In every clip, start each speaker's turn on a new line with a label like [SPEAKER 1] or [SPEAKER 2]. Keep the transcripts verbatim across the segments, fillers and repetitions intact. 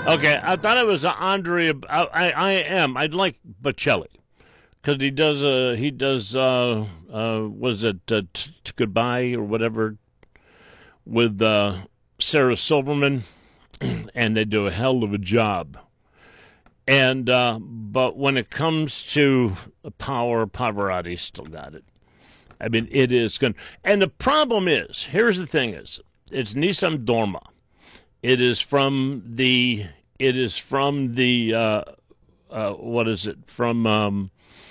[SPEAKER 1] Okay, I thought it was Andrea. I, I, I am. I'd like Bocelli because he does. Uh, he does. Uh, uh, was it uh, t- t- Goodbye or whatever with uh, Sarah Silverman, and they do a hell of a job. And uh, but when it comes to power, Pavarotti still got it. I mean, it is good. And the problem is, here's the thing: is it's Nissan Dorma. It is from the. It is from the. Uh, uh, what is it from? Um,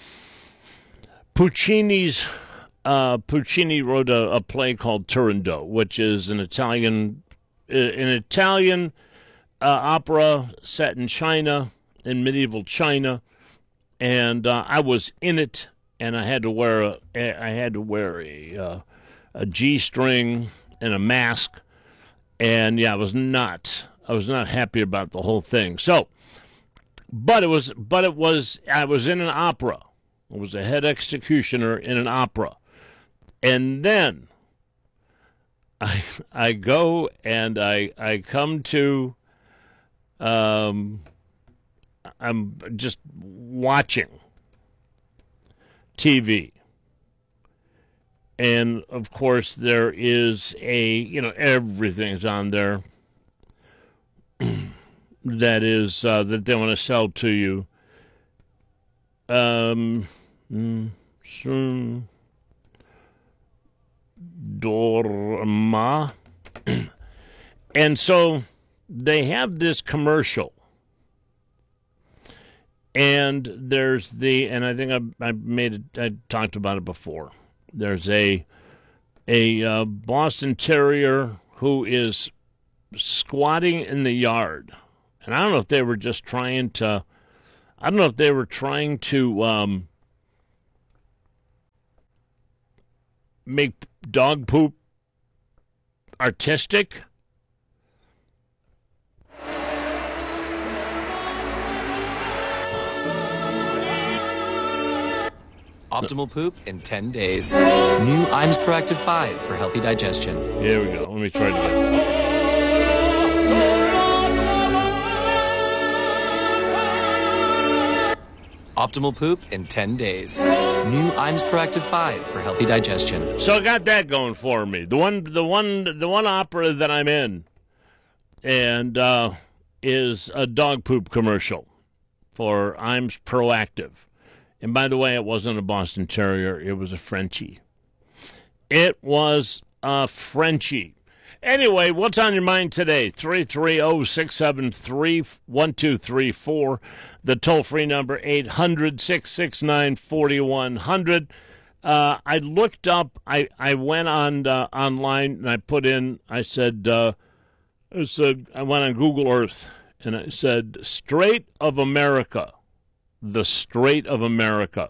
[SPEAKER 1] Puccini's. Uh, Puccini wrote a, a play called Turandot, which is an Italian, uh, an Italian uh, opera set in China, in medieval China, and uh, I was in it, and I had to wear a. I had to wear a. Uh, a G-string and a mask, and yeah, I was not, I was not happy about the whole thing. So, but it was, but it was, I was in an opera. I was a head executioner in an opera, and then I, I go and I, I come to, um, I'm just watching T V. And, of course, there is a, you know, everything's on there that is, uh, that they want to sell to you. Um, Dorma. And so they have this commercial. And there's the, and I think I, I made it, I talked about it before. There's a a uh, Boston Terrier who is squatting in the yard, and I don't know if they were just trying to. I don't know if they were trying to um, make dog poop artistic.
[SPEAKER 2] Optimal poop in ten days. New Iams Proactive five for healthy digestion.
[SPEAKER 1] Here we go. Let me try it again.
[SPEAKER 2] Optimal poop in ten days. New Iams Proactive five for healthy digestion.
[SPEAKER 1] So I got that going for me. The one, the one, the one opera that I'm in, and uh, is a dog poop commercial for Iams Proactive. And by the way, it wasn't a Boston Terrier. It was a Frenchie. It was a Frenchie. Anyway, what's on your mind today? three three zero, six seven three, one two three four. The toll-free number, eight hundred, six six nine, four one zero zero. Uh, I looked up, I, I went on uh, online, and I put in, I said, uh, I said, I went on Google Earth, and I said, Strait of America. The Strait of America.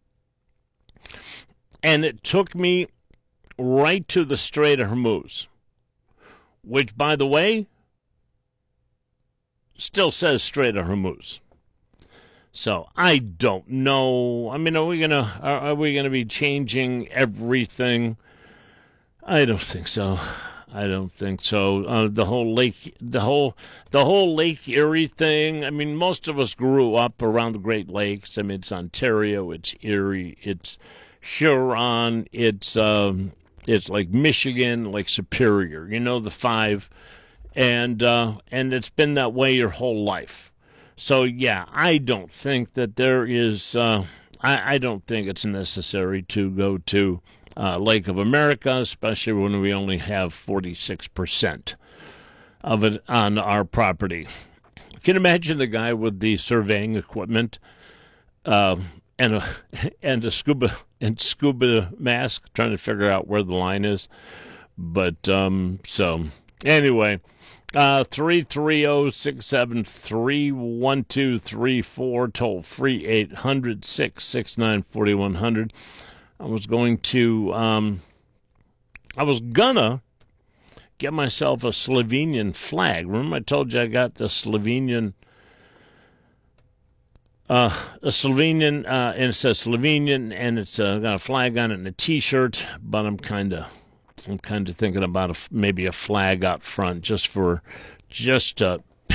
[SPEAKER 1] And it took me right to the Strait of Hormuz, which, by the way, still says Strait of Hormuz. So I don't know. I mean, are we gonna are, are we gonna be changing everything? I don't think so. I don't think so. Uh, the whole lake, the whole, the whole Lake Erie thing. I mean, most of us grew up around the Great Lakes. I mean, it's Ontario, it's Erie, it's Huron, it's um, it's like Michigan, like Superior. You know, the five, and uh, and it's been that way your whole life. So yeah, I don't think that there is. Uh, I, I don't think it's necessary to go to Uh, Lake of America, especially when we only have forty-six percent of it on our property. You can imagine the guy with the surveying equipment uh, and a and a scuba and scuba mask trying to figure out where the line is. But um, so anyway, uh, three three zero, six seven three, one two three four, toll free eight hundred, six six nine, four one zero zero. I was going to, um, I was gonna get myself a Slovenian flag. Remember I told you I got the Slovenian, uh, a Slovenian, uh, and it says Slovenian, and it's uh, got a flag on it and a T-shirt, but I'm kind of, I'm kind of thinking about a, maybe a flag out front just for, just to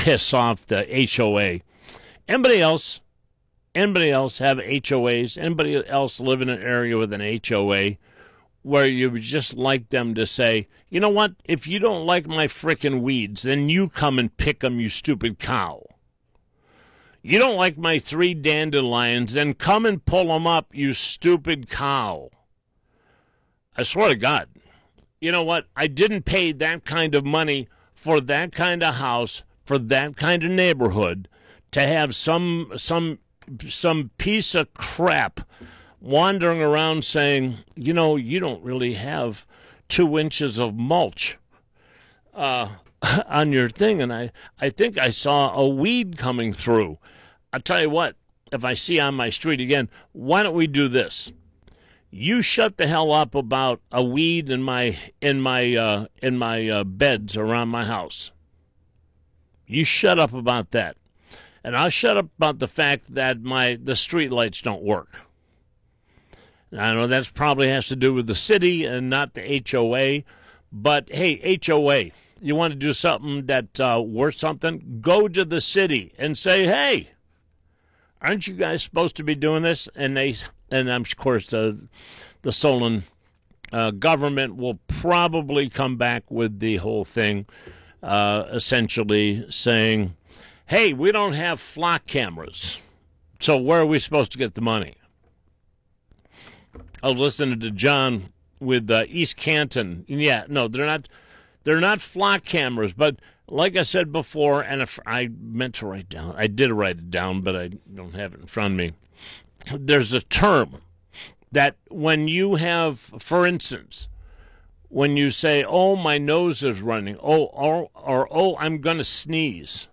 [SPEAKER 1] piss off the H O A. Anybody else? Anybody else have H O As? Anybody else live in an area with an H O A where you would just like them to say, you know what? If you don't like my frickin' weeds, then you come and pick 'em, you stupid cow. You don't like my three dandelions, then come and pull 'em up, you stupid cow. I swear to God. You know what? I didn't pay that kind of money for that kind of house, for that kind of neighborhood, to have some some some piece of crap wandering around saying, you know, you don't really have two inches of mulch uh, on your thing. And I, I think I saw a weed coming through. I'll tell you what, if I see on my street again, why don't we do this? You shut the hell up about a weed in my in my uh, in my uh, beds around my house. You shut up about that, and I'll shut up about the fact that my the street lights don't work. I know that probably has to do with the city and not the H O A, but hey, H O A, you want to do something that uh, worth something? Go to the city and say, hey, aren't you guys supposed to be doing this? And they, and I'm of course uh, the Solon uh, government will probably come back with the whole thing, uh, essentially saying, hey, we don't have flock cameras, so where are we supposed to get the money? I was listening to John with uh, East Canton. Yeah, no, they're not. They're not flock cameras, but like I said before, and if I meant to write down, I did write it down, but I don't have it in front of me. There's a term that when you have, for instance, when you say, "Oh, my nose is running," oh, or, or "Oh, I'm going to sneeze,"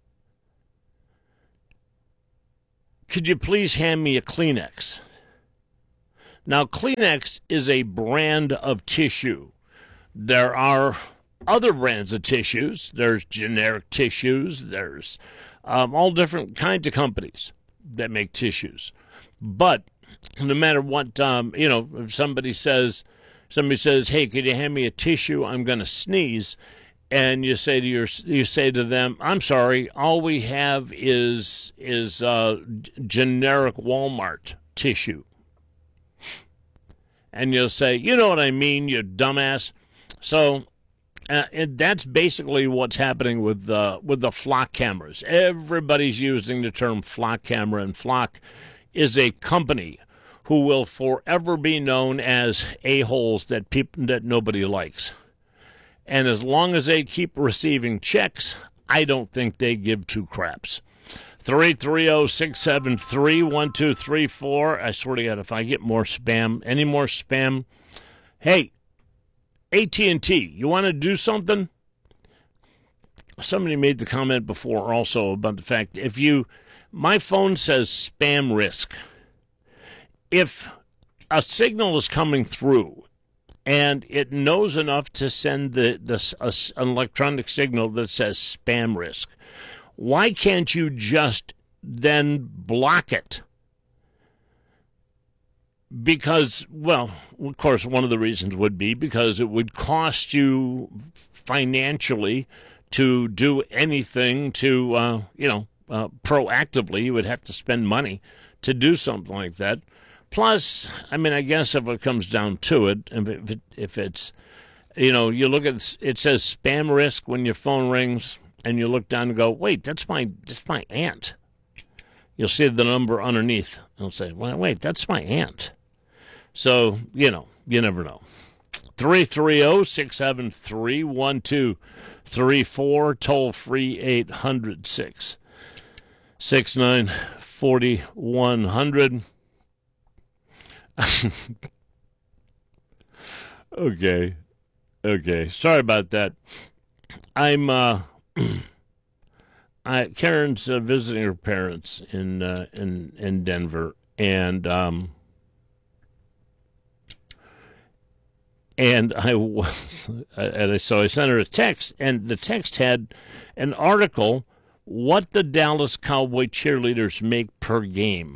[SPEAKER 1] could you please hand me a Kleenex? Now, Kleenex is a brand of tissue. There are other brands of tissues. There's generic tissues. There's um, all different kinds of companies that make tissues. But no matter what, um, you know, if somebody says, somebody says, "Hey, could you hand me a tissue? I'm going to sneeze," and you say to your, you say to them, "I'm sorry, all we have is is uh, generic Walmart tissue." And you'll say, "You know what I mean, you dumbass." So uh, and that's basically what's happening with uh, with the flock cameras. Everybody's using the term flock camera, and Flock is a company who will forever be known as a-holes that people that nobody likes. And as long as they keep receiving checks, I don't think they give two craps. three three zero, six seven three, one two three four. I swear to God, if I get more spam, any more spam, hey, A T and T, you want to do something? Somebody made the comment before also about the fact if you, my phone says spam risk. If a signal is coming through and it knows enough to send the, the a, an electronic signal that says spam risk, why can't you just then block it? Because, well, of course, one of the reasons would be because it would cost you financially to do anything to, uh, you know, uh, proactively. You would have to spend money to do something like that. Plus, I mean, I guess if it comes down to it, if, it, if it's, you know, you look at, it says spam risk when your phone rings, and you look down and go, wait, that's my that's my aunt. You'll see the number underneath. I'll say, well, wait, that's my aunt. So, you know, you never know. three three zero, six seven three, one two three four, toll free eight hundred, six six nine, four one zero zero. Okay. Okay. Sorry about that. I'm, uh, I, Karen's uh, visiting her parents in, uh, in, in Denver, and, um, and I was, and I, so I sent her a text, and the text had an article, what the Dallas Cowboy cheerleaders make per game.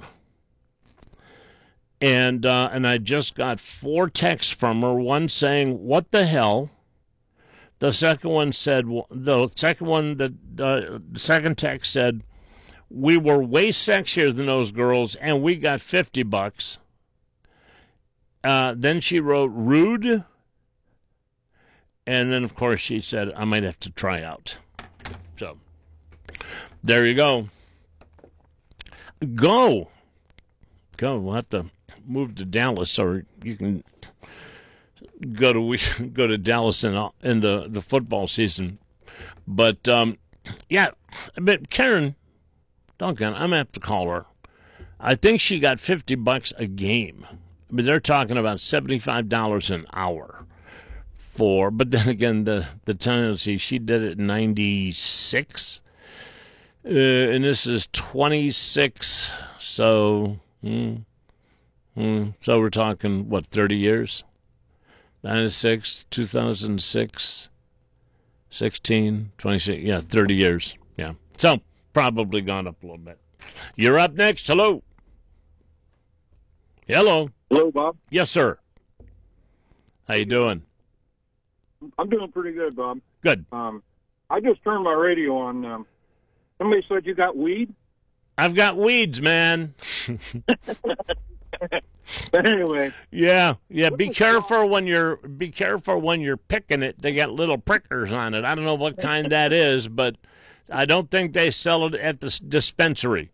[SPEAKER 1] And uh, and I just got four texts from her, one saying, what the hell? The second one said, the second one, the, uh, the second text said, we were way sexier than those girls, and we got fifty bucks. Uh, then she wrote, rude. And then, of course, she said, I might have to try out. So, there you go. Go. Go. We'll have to move to Dallas, or you can go to we go to Dallas in, in the, the football season. But, um, yeah, but Karen, doggone, I'm going to have to call her. I think she got fifty bucks a game. But they're talking about seventy-five dollars an hour for, but then again, the, the tendency, she did it in ninety-six, uh, and this is twenty-six, so, hmm, hmm, so we're talking, what, thirty years? ninety-six, two thousand six, sixteen, twenty-six, yeah, thirty years, yeah. So, probably gone up a little bit. You're up next. Hello. Hello.
[SPEAKER 3] Hello, Bob.
[SPEAKER 1] Yes, sir. How you doing?
[SPEAKER 3] I'm doing pretty good, Bob.
[SPEAKER 1] Good.
[SPEAKER 3] Um, I just turned my radio on. Um, somebody said you got weed?
[SPEAKER 1] I've got weeds, man.
[SPEAKER 3] But anyway.
[SPEAKER 1] Yeah, yeah. Be careful when you're be careful when you're picking it. They got little prickers on it. I don't know what kind that is, but I don't think they sell it at the dispensary.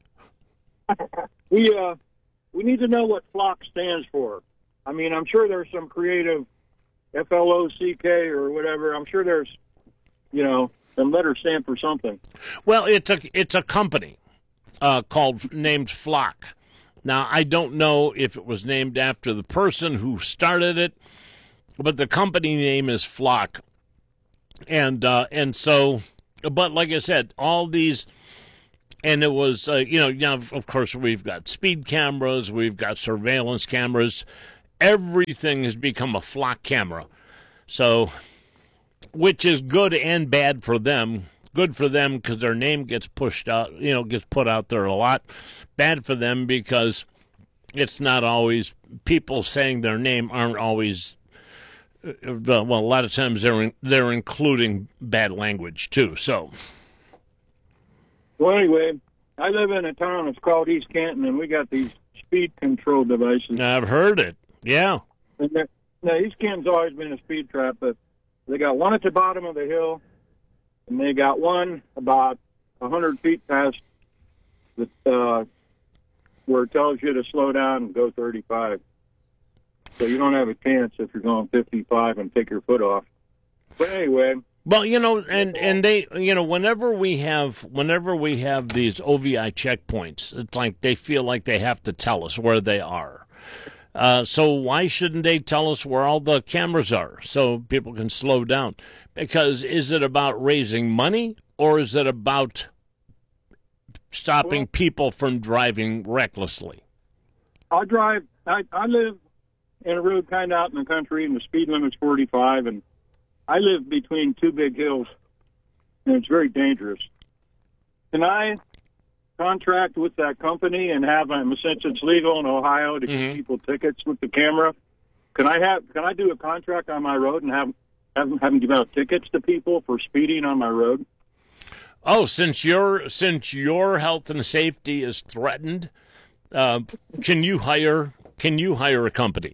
[SPEAKER 3] We uh we need to know what flock stands for. I mean, I'm sure there's some creative F L O C K or whatever. I'm sure there's, you know, some letter stand for something.
[SPEAKER 1] Well, it's a it's a company uh, called named Flock. Now, I don't know if it was named after the person who started it, but the company name is Flock, and uh, and so, but like I said, all these. And it was, uh, you know, you know, of course, we've got speed cameras, we've got surveillance cameras. Everything has become a Flock camera. So, which is good and bad for them. Good for them because their name gets pushed out, you know, gets put out there a lot. Bad for them because it's not always, people saying their name aren't always, uh, well, a lot of times they're in, they're including bad language too, so.
[SPEAKER 3] Well, anyway, I live in a town that's called East Canton, and we got these speed control devices.
[SPEAKER 1] I've heard it, yeah.
[SPEAKER 3] And now, East Canton's always been a speed trap, but they got one at the bottom of the hill, and they got one about one hundred feet past the, uh, where it tells you to slow down and go thirty-five. So you don't have a chance if you're going fifty-five and take your foot off. But anyway...
[SPEAKER 1] Well, you know, and, and they, you know, whenever we have, whenever we have these O V I checkpoints, it's like they feel like they have to tell us where they are. Uh, so why shouldn't they tell us where all the cameras are so people can slow down? Because is it about raising money or is it about stopping well, people from driving recklessly?
[SPEAKER 3] I drive, I, I live in a road kind of out in the country, and the speed limit's forty-five, and I live between two big hills, and it's very dangerous. Can I contract with that company and have them, since it's legal in Ohio to
[SPEAKER 1] mm-hmm.
[SPEAKER 3] give people tickets with the camera? Can I have? Can I do a contract on my road and have have, have them give out tickets to people for speeding on my road?
[SPEAKER 1] Oh, since your since your health and safety is threatened, uh, can you hire can you hire a company?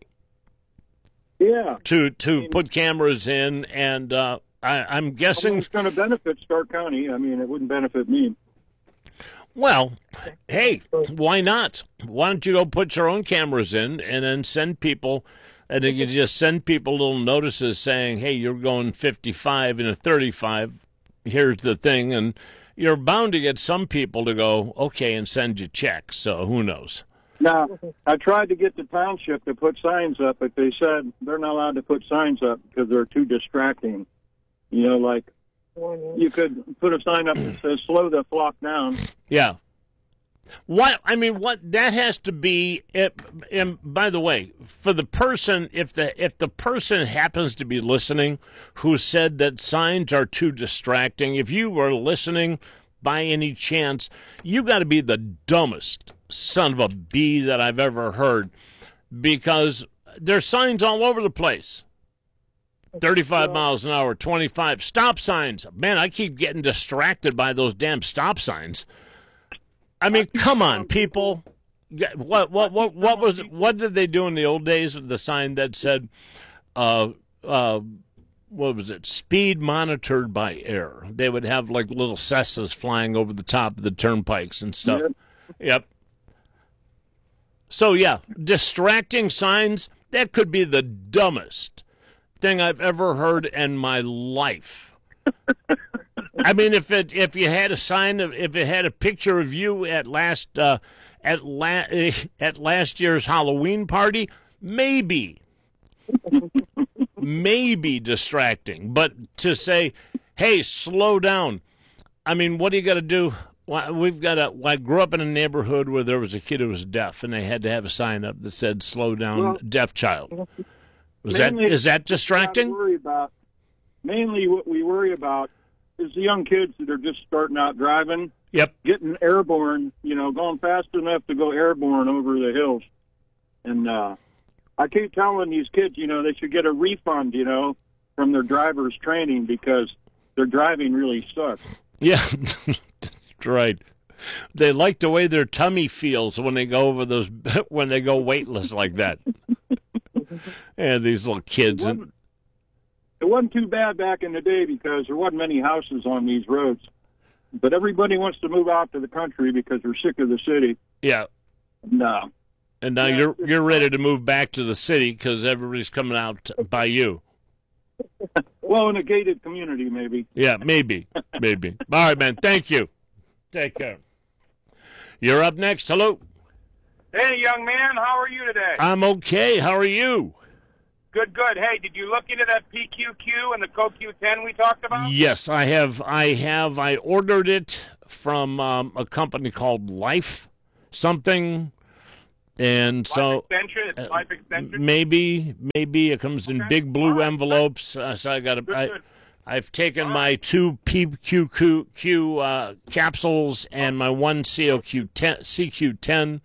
[SPEAKER 3] Yeah.
[SPEAKER 1] To to
[SPEAKER 3] I mean,
[SPEAKER 1] put cameras in, and uh, I, I'm guessing
[SPEAKER 3] it's going to benefit Stark County. I mean, it wouldn't benefit me.
[SPEAKER 1] Well, hey, why not? Why don't you go put your own cameras in and then send people, and then you just send people little notices saying, hey, you're going fifty-five in a thirty-five. Here's the thing, and you're bound to get some people to go, okay, and send you checks. So who knows?
[SPEAKER 3] Now, I tried to get the township to put signs up, but they said they're not allowed to put signs up because they're too distracting. You know, like you could put a sign up that says "Slow the flock down."
[SPEAKER 1] Yeah. What I mean, what that has to be. It, and by the way, for the person, if the if the person happens to be listening, who said that signs are too distracting, if you were listening by any chance, you got to be the dumbest son of a bee that I've ever heard, because there's signs all over the place. thirty-five miles an hour, twenty-five. Stop signs. Man, I keep getting distracted by those damn stop signs. I mean, come on, people. What what what what was what did they do in the old days with the sign that said uh uh what was it? Speed monitored by air. They would have like little Cessnas flying over the top of the turnpikes and stuff. Yep. yep. So yeah, distracting signs, that could be the dumbest thing I've ever heard in my life. I mean, if it if you had a sign of if it had a picture of you at last uh, at la- at last year's Halloween party, maybe maybe distracting. But to say, "Hey, slow down," I mean, what do you got to do? Well, we've got a. Well, I grew up in a neighborhood where there was a kid who was deaf, and they had to have a sign up that said "Slow down, well, deaf child." Was that is that distracting?
[SPEAKER 3] Worry about, mainly, what we worry about is the young kids that are just starting out driving.
[SPEAKER 1] Yep.
[SPEAKER 3] Getting airborne, you know, going fast enough to go airborne over the hills, and uh, I keep telling these kids, you know, they should get a refund, you know, from their driver's training because their driving really sucks.
[SPEAKER 1] Yeah. Right. They like the way their tummy feels when they go over those when they go weightless like that. And these little kids.
[SPEAKER 3] It wasn't, it wasn't too bad back in the day because there wasn't many houses on these roads. But everybody wants to move out to the country because they're sick of the city.
[SPEAKER 1] Yeah.
[SPEAKER 3] No.
[SPEAKER 1] And now yeah, you're you're ready to move back to the city because everybody's coming out by you.
[SPEAKER 3] Well, in a gated community, maybe.
[SPEAKER 1] Yeah, maybe, maybe. All right, man. Thank you. Take care. You're up next. Hello.
[SPEAKER 4] Hey, young man. How are you today?
[SPEAKER 1] I'm okay. How are you?
[SPEAKER 4] Good, good. Hey, did you look into that P Q Q and the C O Q ten we talked about?
[SPEAKER 1] Yes, I have. I have. I ordered it from um, a company called Life something. And
[SPEAKER 4] Life
[SPEAKER 1] so
[SPEAKER 4] extension? It's
[SPEAKER 1] uh,
[SPEAKER 4] Life extension?
[SPEAKER 1] Maybe, maybe it comes in
[SPEAKER 4] okay.
[SPEAKER 1] big blue
[SPEAKER 4] right.
[SPEAKER 1] envelopes. Uh, so I got
[SPEAKER 4] good,
[SPEAKER 1] I,
[SPEAKER 4] good.
[SPEAKER 1] I've taken
[SPEAKER 4] All
[SPEAKER 1] my
[SPEAKER 4] right.
[SPEAKER 1] two P Q Q, Q uh, capsules and my one C O Q ten, C Q ten,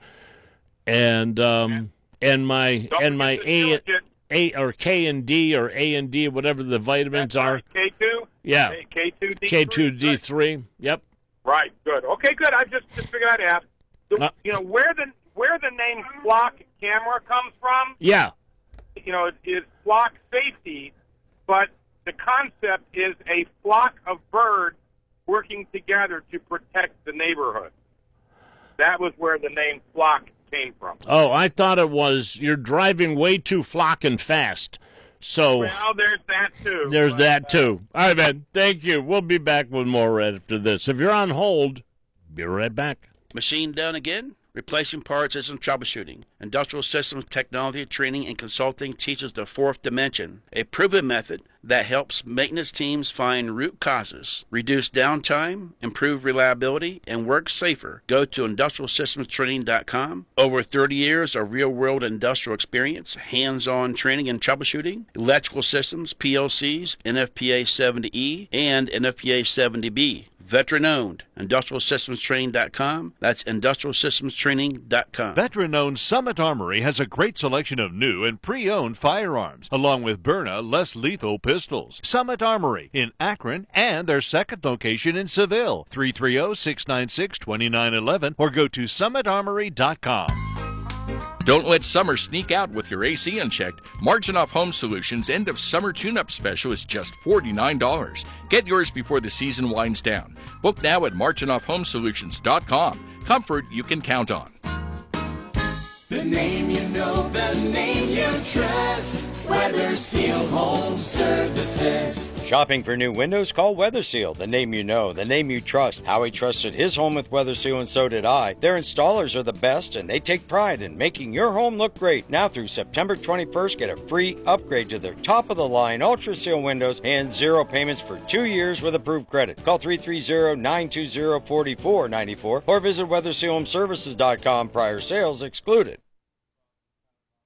[SPEAKER 1] and um, okay. and my
[SPEAKER 4] Don't
[SPEAKER 1] and my A, A or K and D or A and D, whatever the vitamins
[SPEAKER 4] That's
[SPEAKER 1] are.
[SPEAKER 4] right. K two?
[SPEAKER 1] Yeah.
[SPEAKER 4] K two D three?
[SPEAKER 1] K two D three. Yep.
[SPEAKER 4] Right. Good. Okay. Good. I just just figured I'd ask. The, uh, you know where the where the name flock camera comes from?
[SPEAKER 1] Yeah.
[SPEAKER 4] You know, it is flock safety, but the concept is a flock of birds working together to protect the neighborhood. That was where the name flock came from.
[SPEAKER 1] Oh, I thought it was you're driving way too flocking fast. So
[SPEAKER 4] well, there's that too.
[SPEAKER 1] There's
[SPEAKER 4] but,
[SPEAKER 1] that
[SPEAKER 4] uh,
[SPEAKER 1] too. All right, man. Thank you. We'll be back with more right after this. If you're on hold, be right back.
[SPEAKER 5] Machine down again? Replacing parts is some troubleshooting. Industrial Systems Technology Training and Consulting teaches the fourth dimension, a proven method that helps maintenance teams find root causes, reduce downtime, improve reliability, and work safer. Go to industrial systems training dot com. Over thirty years of real-world industrial experience, hands-on training and troubleshooting, electrical systems, P L Cs, N F P A seventy E, and N F P A seventy B. Veteran-owned. industrial systems training dot com. That's industrial systems training dot com.
[SPEAKER 6] Veteran-owned Summit Armory has a great selection of new and pre-owned firearms, along with Byrna less lethal pistols. Summit Armory in Akron and their second location in Seville, three three zero, six nine six, two nine one one, or go to summit armory dot com.
[SPEAKER 7] Don't let summer sneak out with your A C unchecked. Marginoff Home Solutions' end of summer tune-up special is just forty-nine dollars. Get yours before the season winds down. Book now at marginoff home solutions dot com. Comfort you can count on.
[SPEAKER 8] The name you know, the name you trust. Weather Seal Home Services.
[SPEAKER 9] Shopping for new windows? Call Weather Seal. The name you know, the name you trust. Howie trusted his home with Weather Seal, and so did I. Their installers are the best, and they take pride in making your home look great. Now through September twenty-first, get a free upgrade to their top-of-the-line Ultra Seal windows and zero payments for two years with approved credit. Call three three zero, nine two zero, four four nine four or visit weather seal home services dot com. Prior sales excluded.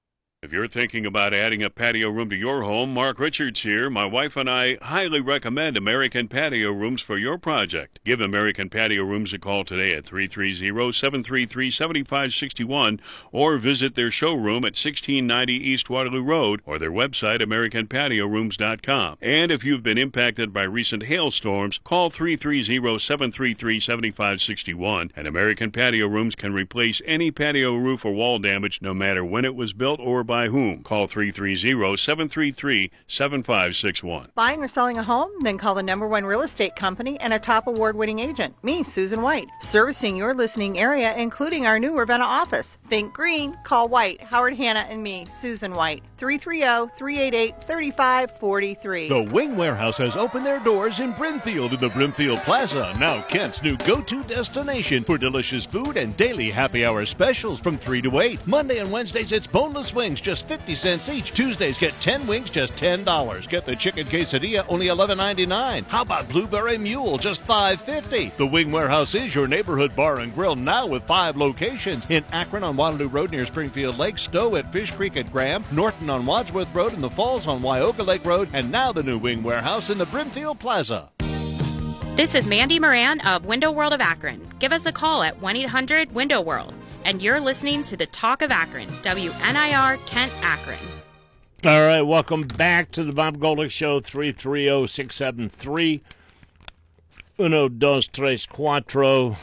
[SPEAKER 10] If you're thinking about adding a patio room to your home, Mark Richards here. My wife and I highly recommend American Patio Rooms for your project. Give American Patio Rooms a call today at three three zero, seven three three, seven five six one or visit their showroom at sixteen ninety East Waterloo Road or their website, american patio rooms dot com. And if you've been impacted by recent hailstorms, call three three zero, seven three three, seven five six one, and American Patio Rooms can replace any patio roof or wall damage no matter when it was built or by By whom? Call three three zero, seven three three, seven five six one.
[SPEAKER 11] Buying or selling a home? Then call the number one real estate company and a top award-winning agent. Me, Susan White, servicing your listening area, including our new Ravenna office. Think green, call White, Howard Hanna, and me, Susan White. three three zero, three eight eight, three five four three.
[SPEAKER 6] The Wing Warehouse has opened their doors in Brimfield in the Brimfield Plaza, now Kent's new go-to destination for delicious food and daily happy hour specials from three to eight. Monday and Wednesdays, it's boneless wings, just fifty cents each. Tuesdays, get ten wings, just ten dollars. Get the chicken quesadilla, only eleven ninety-nine. How about blueberry mule, just five fifty? The Wing Warehouse is your neighborhood bar and grill, now with five locations. In Akron on Waterloo Road near Springfield Lake, Stowe at Fish Creek at Graham, Norton on Wadsworth Road, and the Falls on Wyoga Lake Road, and now the new Wing Warehouse in the Brimfield Plaza.
[SPEAKER 12] This is Mandy Moran of Window World of Akron. Give us a call at one eight hundred window world. And you're listening to the Talk of Akron, W N I R Kent Akron.
[SPEAKER 1] All right, welcome back to the Bob Goldick Show, three three zero, six seven three, uno, dos, tres, cuatro.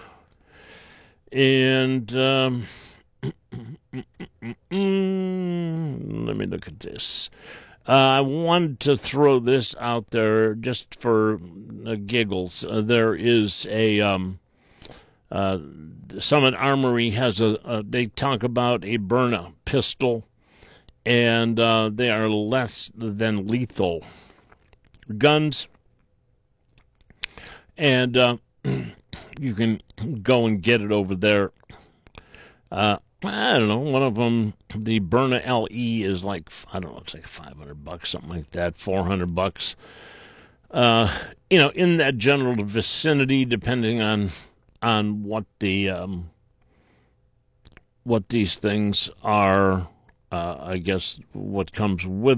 [SPEAKER 1] And um, let me look at this. Uh, I wanted to throw this out there just for uh, giggles. Uh, there is a... Um, Uh, Summit Armory has a, a, they talk about a Byrna pistol, and uh, they are less than lethal guns. And uh, you can go and get it over there. Uh, I don't know, one of them, the Byrna L E is like, I don't know, it's like five hundred bucks, something like that, four hundred bucks. Uh, you know, in that general vicinity, depending on on what the um, what these things are, uh, I guess what comes with